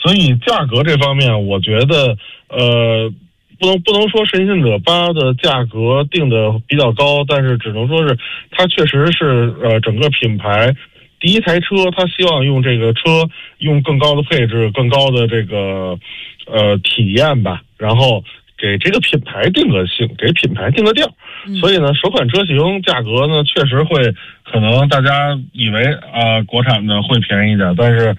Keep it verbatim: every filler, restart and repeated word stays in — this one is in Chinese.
所以价格这方面，我觉得呃。不能不能说神行者八的价格定的比较高，但是只能说是它确实是呃整个品牌第一台车，它希望用这个车用更高的配置、更高的这个呃体验吧，然后给这个品牌定个性，给品牌定个调。所以呢，首款车型价格呢确实会可能大家以为啊、呃、国产的会便宜一点，但是